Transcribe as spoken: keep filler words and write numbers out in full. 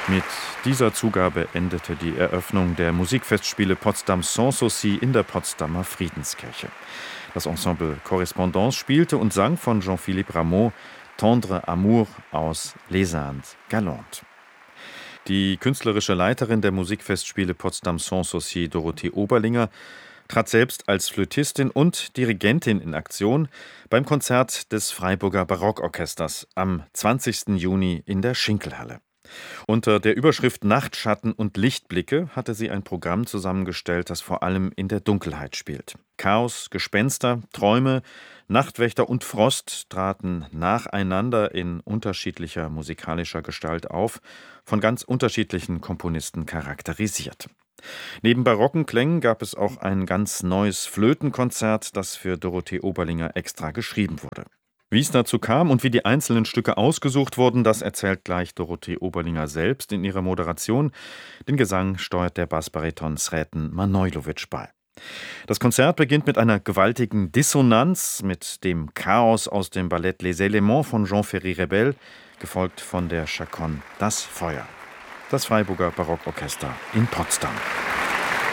Mit dieser Zugabe endete die Eröffnung der Musikfestspiele Potsdam Sanssouci in der Potsdamer Friedenskirche. Das Ensemble Correspondance spielte und sang von Jean-Philippe Rameau Tendre Amour aus Les Indes galantes. Die künstlerische Leiterin der Musikfestspiele Potsdam Sanssouci, Dorothee Oberlinger, trat selbst als Flötistin und Dirigentin in Aktion beim Konzert des Freiburger Barockorchesters am zwanzigsten Juni in der Schinkelhalle. Unter der Überschrift Nachtschatten und Lichtblicke hatte sie ein Programm zusammengestellt, das vor allem in der Dunkelheit spielt. Chaos, Gespenster, Träume, Nachtwächter und Frost traten nacheinander in unterschiedlicher musikalischer Gestalt auf, von ganz unterschiedlichen Komponisten charakterisiert. Neben barocken Klängen gab es auch ein ganz neues Flötenkonzert, das für Dorothee Oberlinger extra geschrieben wurde. Wie es dazu kam und wie die einzelnen Stücke ausgesucht wurden, das erzählt gleich Dorothee Oberlinger selbst in ihrer Moderation. Den Gesang steuert der Bassbariton Sreten Manojlovic bei. Das Konzert beginnt mit einer gewaltigen Dissonanz, mit dem Chaos aus dem Ballett Les Éléments von Jean-Ferry Rebel, gefolgt von der Chaconne Das Feuer. Das Freiburger Barockorchester in Potsdam.